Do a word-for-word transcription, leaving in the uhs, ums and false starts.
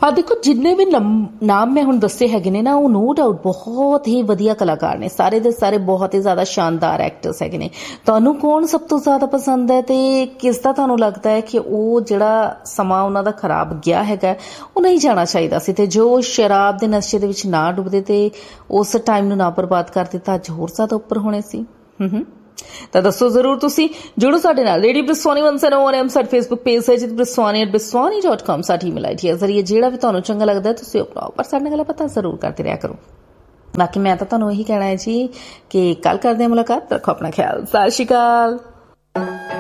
ਆ ਦੇਖੋ ਜਿੰਨੇ ਵੀ ਨਾਮ मैं हुण दस्से हैगे ने ना, वो नो डाउट बहुत ही वधिया कलाकार ने, सारे दे सारे बहुत ही ज्यादा शानदार एक्टर्स हैगे ने। तुहानू कौन सब तो ज्यादा पसंद है ते किस दा तुहानू लगता है कि वो जिहड़ा समा उन्हां दा खराब गया हैगा वो नहीं जाना चाहिदा सी, ते जो शराब दे नशे दे विच ना डुबदे ते उस टाइम नू ना बर्बाद कर दिता, अज होर ज्यादा उपर होने सी। हम्म तो दसो जरूर, तुसी जुड़ो साडे नाल। Radio ब्रिसवानी one zero one M साडा फेसबुक पेज है, जित ब्रिसवानी एट ब्रिसवानी डॉट कॉम साडी ईमेल आईडी है। जरिए जेड़ा भी तुहानू चंगा लगदा है तुसी अपनाओ, पर साडे नाल पता जरूर करते रहा करो। बाकी मैं तो तुहानू यही कहना है जी कि कल करदे हां मुलाकात। रखो अपना ख्याल। सत श्री अकाल।